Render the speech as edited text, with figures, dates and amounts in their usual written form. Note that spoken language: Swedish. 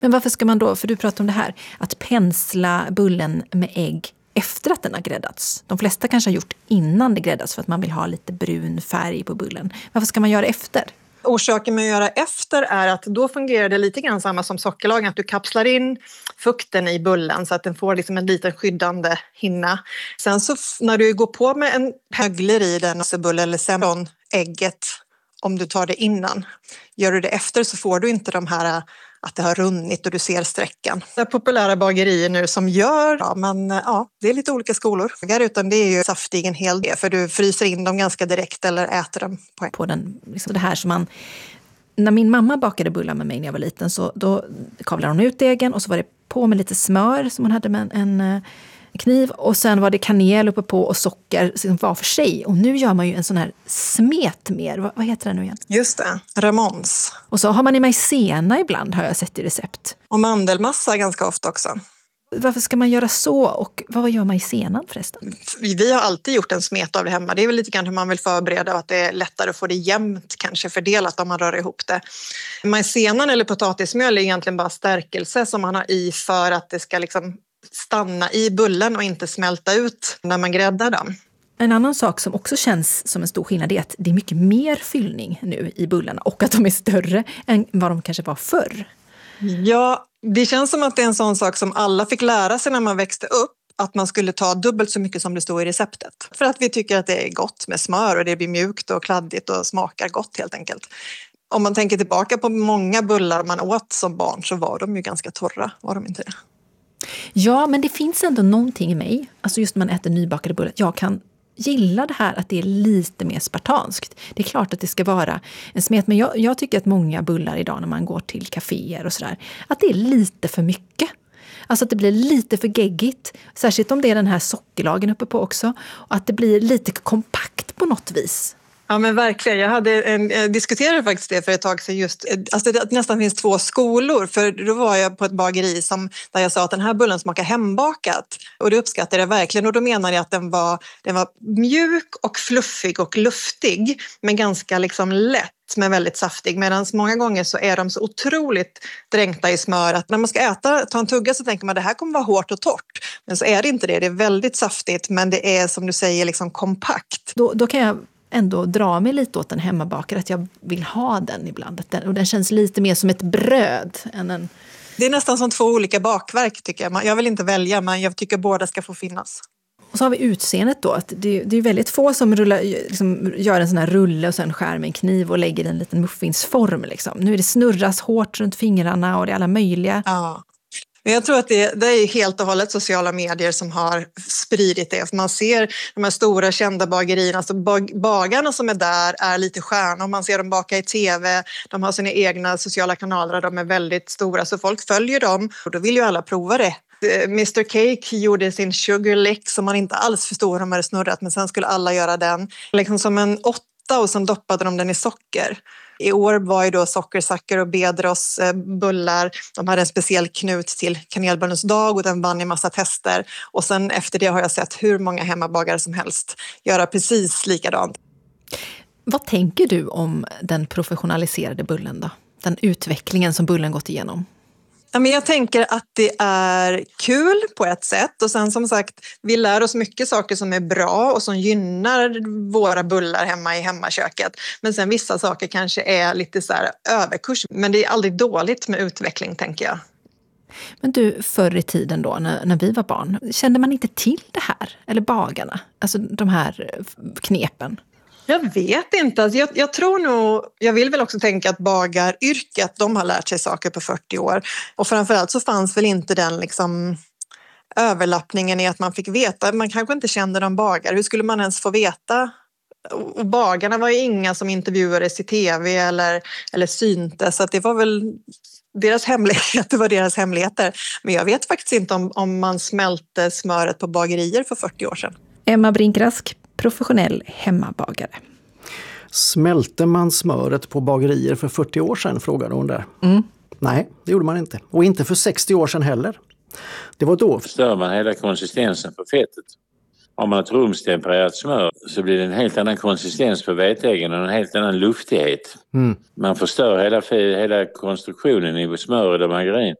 Men varför ska man då, för du pratar om det här, att pensla bullen med ägg efter att den har gräddats? De flesta kanske har gjort innan det gräddas för att man vill ha lite brun färg på bullen. Varför ska man göra efter? Orsaken med att göra efter är att då fungerar det lite grann samma som sockerlagen, att du kapslar in fukten i bullen så att den får liksom en liten skyddande hinna. Sen så när du går på med en högler i den bullen eller sen från ägget, om du tar det innan, gör du det efter så får du inte de här att det har runnit och du ser sträckan. Det är populära bagerier nu som gör, men det är lite olika skolor. Utan det är ju saftig en hel del, för du fryser in dem ganska direkt eller äter dem på den, liksom det här som man... När min mamma bakade bullar med mig när jag var liten så då kavlade hon ut degen och så var det på med lite smör som hon hade med en kniv och sen var det kanel uppe på och socker som var för sig. Och nu gör man ju en sån här smet mer. Vad heter det nu igen? Just det, ramons. Och så har man i maizena ibland, har jag sett i recept. Och mandelmassa ganska ofta också. Varför ska man göra så och vad gör maizenan förresten? Vi har alltid gjort en smet av det hemma. Det är väl lite grann hur man vill förbereda och att det är lättare att få det jämnt kanske fördelat om man rör ihop det. Maizenan eller potatismjöl är egentligen bara stärkelse som man har i för att det ska liksom stanna i bullen och inte smälta ut när man gräddar dem. En annan sak som också känns som en stor skillnad är att det är mycket mer fyllning nu i bullarna och att de är större än vad de kanske var förr. Ja, det känns som att det är en sån sak som alla fick lära sig när man växte upp, att man skulle ta dubbelt så mycket som det står i receptet. För att vi tycker att det är gott med smör och det blir mjukt och kladdigt och smakar gott helt enkelt. Om man tänker tillbaka på många bullar man åt som barn så var de ju ganska torra, var de inte det? Ja, men det finns ändå någonting i mig, alltså just när man äter nybakade bullar, jag kan gilla det här att det är lite mer spartanskt. Det är klart att det ska vara en smet, men jag tycker att många bullar idag när man går till kaféer och sådär, att det är lite för mycket. Alltså att det blir lite för geggigt, särskilt om det är den här sockerlagen uppe på också, och att det blir lite kompakt på något vis. Ja men verkligen, jag diskuterade faktiskt det för ett tag sedan just, alltså det nästan finns två skolor, för då var jag på ett bageri där jag sa att den här bullen smakar hembakat och det uppskattade jag verkligen och då menade jag att den var mjuk och fluffig och luftig men ganska liksom lätt men väldigt saftig, medan många gånger så är de så otroligt dränkta i smör att när man ska ta en tugga så tänker man det här kommer vara hårt och torrt, men så är det inte det, det är väldigt saftigt men det är som du säger liksom kompakt. Då kan jag ändå dra mig lite åt en hemmabakare, att jag vill ha den ibland. Och den känns lite mer som ett bröd än en... Det är nästan som två olika bakverk tycker jag. Jag vill inte välja, men jag tycker båda ska få finnas. Och så har vi utseendet då. Att det är väldigt få som gör en sån här rulle och sen skär med en kniv och lägger en liten muffinsform. Liksom. Nu är det snurras hårt runt fingrarna och det är alla möjliga... Ja. Men jag tror att det är helt och hållet sociala medier som har spridit det. För man ser de här stora kända bagerierna, alltså bagarna som är där är lite stjärnor. Man ser dem baka i tv, de har sina egna sociala kanaler, de är väldigt stora så folk följer dem och då vill ju alla prova det. Mr Cake gjorde sin sugar lick som man inte alls förstod hur de hade snurrat, men sen skulle alla göra den. Liksom som en 8 och sen doppade de den i socker. I år var ju då sockersacker och Bedros bullar. De hade en speciell knut till kanelbullens dag och den vann i massa tester. Och sen efter det har jag sett hur många hemmabagare som helst göra precis likadant. Vad tänker du om den professionaliserade bullen då? Den utvecklingen som bullen gått igenom? Ja, men jag tänker att det är kul på ett sätt och sen som sagt vi lär oss mycket saker som är bra och som gynnar våra bullar hemma i hemmaköket, men sen vissa saker kanske är lite så här överkurs, men det är aldrig dåligt med utveckling tänker jag. Men du, förr i tiden då när vi var barn, kände man inte till det här? Eller bagarna? Alltså de här knepen? Jag vet inte. Alltså jag tror nog, jag vill väl också tänka att bagaryrket, de har lärt sig saker på 40 år. Och framförallt så fanns väl inte den liksom överlappningen i att man fick veta. Man kanske inte kände någon bagare. Hur skulle man ens få veta? Och bagarna var ju inga som intervjuades i tv eller syntes. Så att det var väl deras hemligheter var deras hemligheter. Men jag vet faktiskt inte om man smälte smöret på bagerier för 40 år sedan. Emma Brinkrask, professionell hemmabagare. Smälte man smöret på bagerier för 40 år sedan, frågade hon där. Nej, det gjorde man inte. Och inte för 60 år sedan heller. Det var då. Förstör man hela konsistensen på fettet. Om man har ett rumstempererat smör så blir det en helt annan konsistens på vetäggen och en helt annan luftighet. Man förstör hela konstruktionen i smöret och margarin.